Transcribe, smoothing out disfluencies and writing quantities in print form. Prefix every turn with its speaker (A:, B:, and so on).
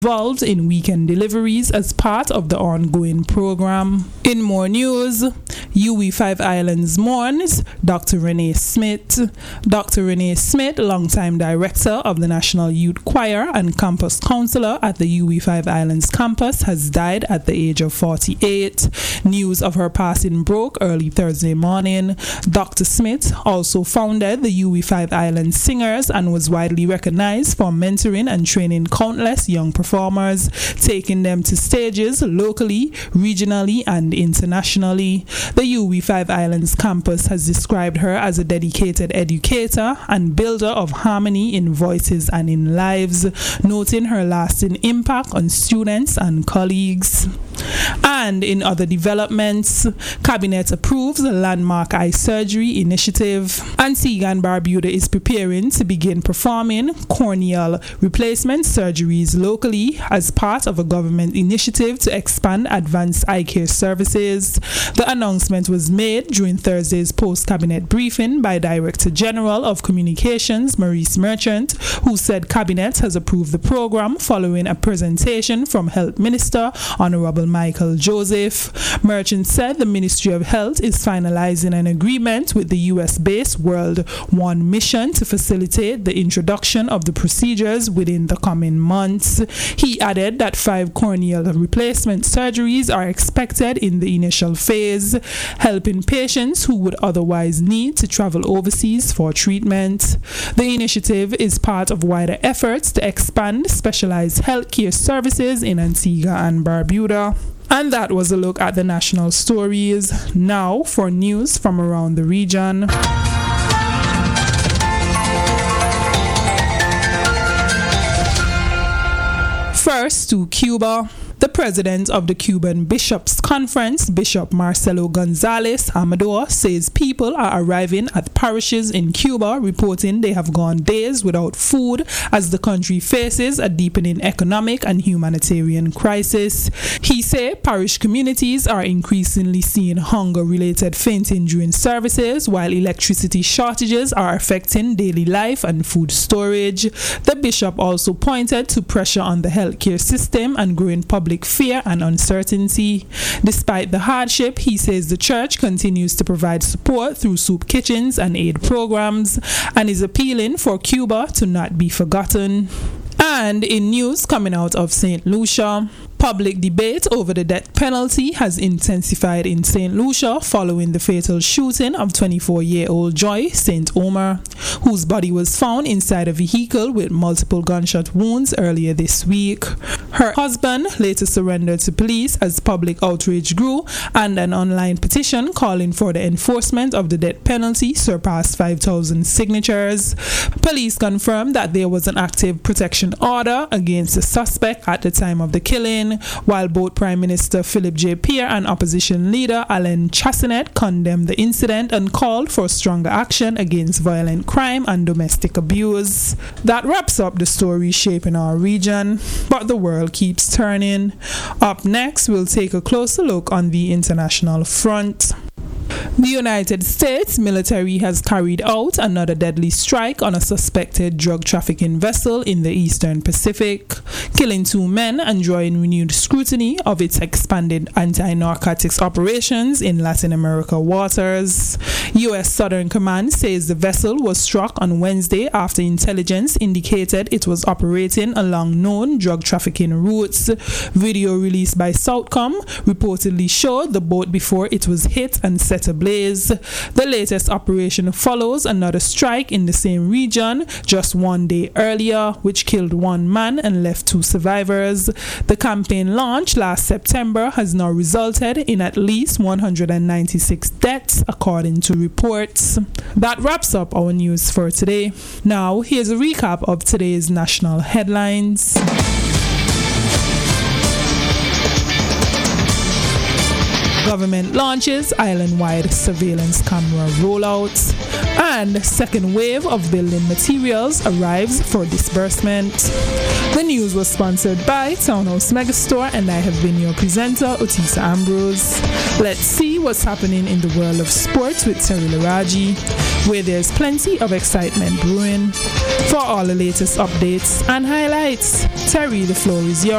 A: involved in weekend deliveries as part of the ongoing program. In more news, UWI 5 Islands mourns Dr. Renee Smith. Dr. Renee Smith, longtime director of the National Youth Choir and campus counselor at the UWI 5 Islands campus, has died at the age of 48. News of her passing broke early Thursday morning. Dr. Smith also founded the UWI 5 Islands Singers and was widely recognized for mentoring and training countless young performers, taking them to stages locally, regionally, and internationally. The UWI 5 Islands campus has described her as a dedicated educator and builder of harmony in voices and in lives, noting her lasting impact on students and colleagues. And in other developments, Cabinet approves the landmark eye surgery initiative. Antigua and Barbuda is preparing to begin performing corneal replacement surgeries locally as part of a government initiative to expand advanced eye care services. The announcement was made during Thursday's post-cabinet briefing by Director General of Communications, Maurice Merchant, who said Cabinet has approved the program following a presentation from Health Minister Honorable Michael Joseph. Merchant said the Ministry of Health is finalizing an agreement with the US-based World One mission to facilitate the introduction of the procedures within the coming months. He added that 5 corneal replacement surgeries are expected in the initial phase, helping patients who would otherwise need to travel overseas for treatment. The initiative is part of wider efforts to expand specialized healthcare services in Antigua and Barbuda. And that was a look at the national stories. Now for news from around the region. First to Cuba. The president of the Cuban Bishops' Conference, Bishop Marcelo Gonzalez Amador, says people are arriving at parishes in Cuba reporting they have gone days without food as the country faces a deepening economic and humanitarian crisis. He said parish communities are increasingly seeing hunger-related fainting during services, while electricity shortages are affecting daily life and food storage. The bishop also pointed to pressure on the healthcare system and growing public fear and uncertainty. Despite the hardship, he says the church continues to provide support through soup kitchens and aid programs and is appealing for Cuba to not be forgotten. And in news coming out of St. Lucia, public debate over the death penalty has intensified in St. Lucia following the fatal shooting of 24-year-old Joy St. Omer, whose body was found inside a vehicle with multiple gunshot wounds earlier this week. Her husband later surrendered to police as public outrage grew, and an online petition calling for the enforcement of the death penalty surpassed 5,000 signatures. Police confirmed that there was an active protection order against the suspect at the time of the killing, while both Prime Minister Philip J. Pierre and opposition leader Alain Chastanet condemned the incident and called for stronger action against violent crime and domestic abuse. That wraps up the story shaping our region, but the world keeps turning. Up next, we'll take a closer look on the international front. The United States military has carried out another deadly strike on a suspected drug trafficking vessel in the Eastern Pacific, killing 2 men and drawing renewed scrutiny of its expanded anti-narcotics operations in Latin America waters. U.S. Southern Command says the vessel was struck on Wednesday after intelligence indicated it was operating along known drug trafficking routes. Video released by Southcom reportedly showed the boat before it was hit and set ablaze. The latest operation follows another strike in the same region just 1 day earlier, which killed 1 man and left 2 survivors. The campaign launched last September has now resulted in at least 196 deaths, according to reports. That wraps up our news for today. Now, here's a recap of today's national headlines. Government launches island-wide surveillance camera rollouts, and second wave of building materials arrives for disbursement. The news was sponsored by Townhouse Megastore, and I have been your presenter, Otisa Ambrose. Let's see what's happening in the world of sports with Terry Laraji, where there's plenty of excitement brewing. For all the latest updates and highlights, Terry, the floor is yours.